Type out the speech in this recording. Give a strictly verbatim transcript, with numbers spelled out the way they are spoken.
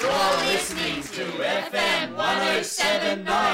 You're listening to F M one oh seven point nine.